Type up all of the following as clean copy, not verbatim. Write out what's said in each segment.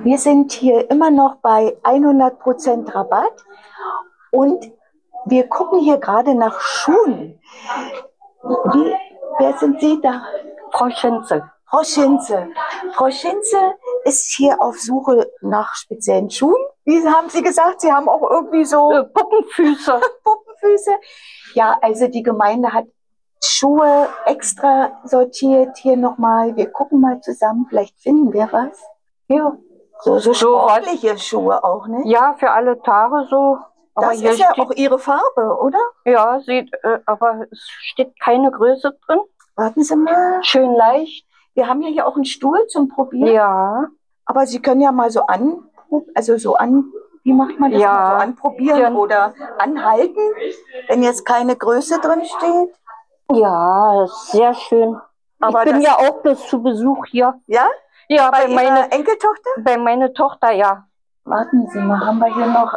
Wir sind hier immer noch bei 100% Rabatt und wir gucken hier gerade nach Schuhen. Wer sind Sie da? Frau Schinzel. Frau Schinze. Frau Schinze ist hier auf Suche nach speziellen Schuhen. Wie haben Sie gesagt? Sie haben auch irgendwie so Puppenfüße. Puppenfüße. Ja, also die Gemeinde hat Schuhe extra sortiert. Hier nochmal. Wir gucken mal zusammen. Vielleicht finden wir was. Ja, so sportliche Schuhe auch, ne? Ja, für alle Tage so. Aber das ist ja auch Ihre Farbe, oder? Ja, aber es steht keine Größe drin. Warten Sie mal. Schön leicht. Wir haben ja hier auch einen Stuhl zum Probieren. Ja. Aber Sie können ja mal wie macht man das? Ja. So anprobieren oder anhalten, wenn jetzt keine Größe drin steht. Ja, sehr schön. Aber ich bin ja auch bloß zu Besuch hier. Ja? Ja, bei meiner Enkeltochter? Bei meiner Tochter, ja. Warten Sie mal, haben wir hier noch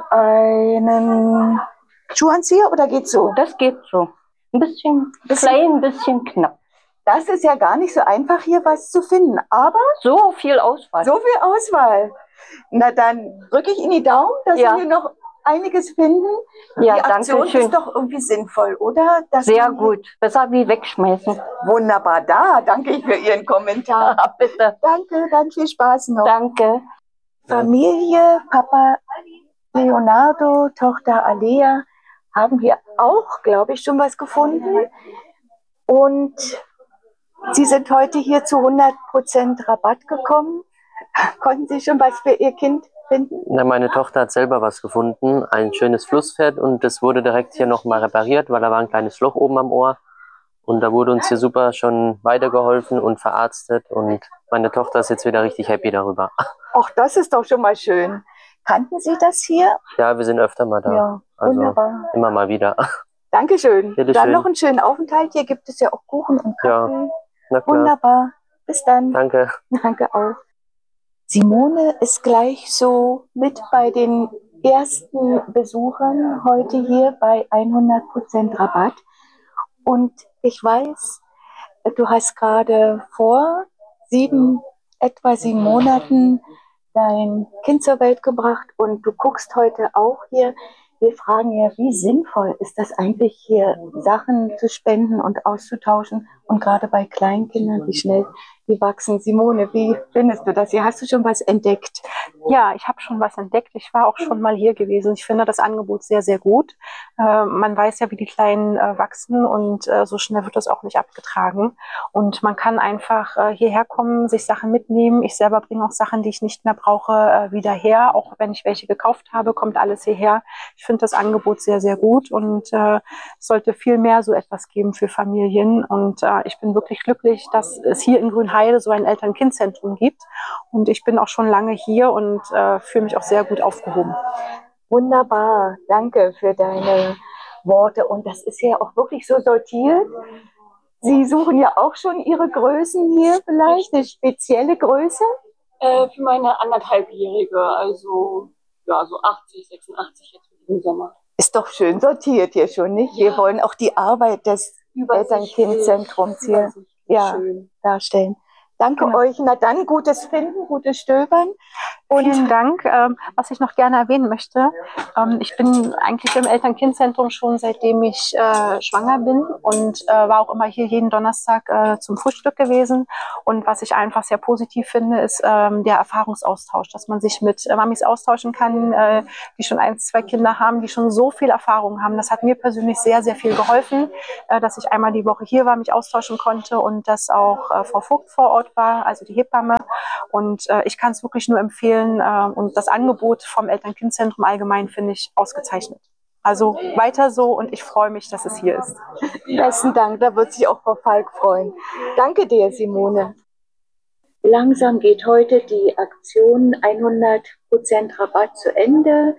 einen Schuhanzieher oder geht's so? Das geht so. Ein bisschen klein, ein bisschen knapp. Das ist ja gar nicht so einfach, hier was zu finden, aber... So viel Auswahl. So viel Auswahl. Na, dann drücke ich Ihnen die Daumen, dass Sie hier noch einiges finden. Ja, die Aktion ist doch irgendwie sinnvoll, oder? Sehr gut. Besser wie wegschmeißen. Wunderbar. Danke ich für Ihren Kommentar. Ja, bitte. Danke, dann viel Spaß noch. Danke. Familie, Papa Leonardo, Tochter Alea haben hier auch, glaube ich, schon was gefunden. Und Sie sind heute hier zu 100% Rabatt gekommen. Konnten Sie schon was für Ihr Kind finden? Na, meine Tochter hat selber was gefunden, ein schönes Flusspferd, und das wurde direkt hier nochmal repariert, weil da war ein kleines Loch oben am Ohr. Und da wurde uns hier super schon weitergeholfen und verarztet, und meine Tochter ist jetzt wieder richtig happy darüber. Ach, das ist doch schon mal schön. Kannten Sie das hier? Ja, wir sind öfter mal da. Ja, wunderbar. Also immer mal wieder. Dankeschön. Bitte Dann schön. noch einen schönen Aufenthalt. Hier gibt es ja auch Kuchen und Kaffee. Ja, na klar. Wunderbar. Bis dann. Danke. Danke auch. Simone ist gleich so mit bei den ersten Besuchern heute hier bei 100% Rabatt. Und ich weiß, du hast gerade vor etwa 7 Monaten dein Kind zur Welt gebracht und du guckst heute auch hier. Wir fragen ja, wie sinnvoll ist das eigentlich, hier Sachen zu spenden und auszutauschen, und gerade bei Kleinkindern, wie schnell die wachsen. Simone, wie findest du das hier? Hast du schon was entdeckt? Ja, ich habe schon was entdeckt. Ich war auch schon mal hier gewesen. Ich finde das Angebot sehr, sehr gut. Man weiß ja, wie die Kleinen wachsen, und so schnell wird das auch nicht abgetragen. Und man kann einfach hierher kommen, sich Sachen mitnehmen. Ich selber bringe auch Sachen, die ich nicht mehr brauche, wieder her. Auch wenn ich welche gekauft habe, kommt alles hierher. Ich finde das Angebot sehr, sehr gut, und es sollte viel mehr so etwas geben für Familien. Und ich bin wirklich glücklich, dass es hier in Grünheide so ein Eltern-Kind-Zentrum gibt. Und ich bin auch schon lange hier und fühle mich auch sehr gut aufgehoben. Wunderbar, danke für deine Worte. Und das ist ja auch wirklich so sortiert. Sie suchen ja auch schon Ihre Größen hier vielleicht, eine spezielle Größe? Für meine 1,5-Jährige, also ja, so 80, 86 jetzt im Sommer. Ist doch schön sortiert hier schon, nicht? Ja. Wir wollen auch die Arbeit des Eltern-Kind-Zentrums hier darstellen. Danke euch. Na dann, gutes Finden, gutes Stöbern. Und vielen Dank. Was ich noch gerne erwähnen möchte, ich bin eigentlich im Eltern-Kind-Zentrum schon seitdem ich schwanger bin, und war auch immer hier jeden Donnerstag zum Frühstück gewesen. Und was ich einfach sehr positiv finde, ist der Erfahrungsaustausch, dass man sich mit Mamis austauschen kann, die schon 1, 2 Kinder haben, die schon so viel Erfahrung haben. Das hat mir persönlich sehr, sehr viel geholfen, dass ich einmal die Woche hier war, mich austauschen konnte, und dass auch Frau Vogt vor Ort war, also die Hebamme. Und ich kann es wirklich nur empfehlen, und das Angebot vom Eltern-Kind-Zentrum allgemein finde ich ausgezeichnet. Also weiter so, und ich freue mich, dass es hier ist. Besten Dank, da wird sich auch Frau Falk freuen. Danke dir, Simone. Langsam geht heute die Aktion 100% Rabatt zu Ende.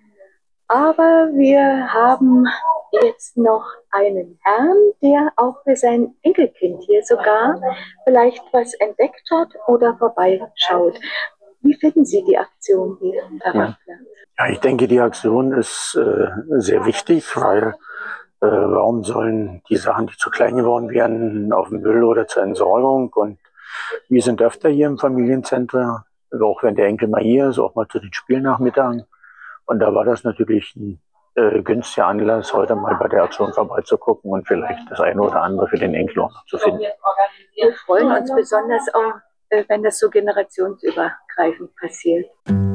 Aber wir haben jetzt noch einen Herrn, der auch für sein Enkelkind hier sogar vielleicht was entdeckt hat oder vorbeischaut. Wie finden Sie die Aktion hier, Herr Raffler? Ja, ich denke, die Aktion ist sehr wichtig, weil warum sollen die Sachen, die zu klein geworden werden, auf den Müll oder zur Entsorgung? Und wir sind öfter hier im Familienzentrum auch wenn der Enkel mal hier ist, auch mal zu den Spielnachmittagen. Und da war das natürlich ein günstiger Anlass, heute mal bei der Aktion vorbeizugucken und vielleicht das eine oder andere für den Enkel auch noch zu finden. Wir freuen uns besonders auch, wenn das so generationsübergreifend passiert.